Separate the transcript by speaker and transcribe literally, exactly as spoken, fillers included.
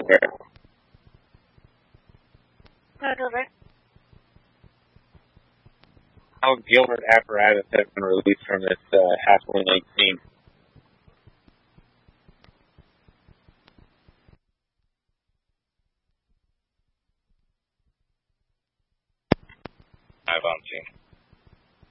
Speaker 1: where.
Speaker 2: Over.
Speaker 1: How Gilbert apparatus has been released from this uh, Halfling eighteen.
Speaker 3: Five on team.